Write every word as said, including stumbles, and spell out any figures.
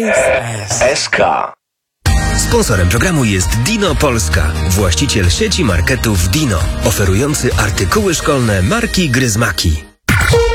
S K. Sponsorem programu jest Dino Polska, właściciel sieci marketów Dino, oferujący artykuły szkolne marki Gryzmaki.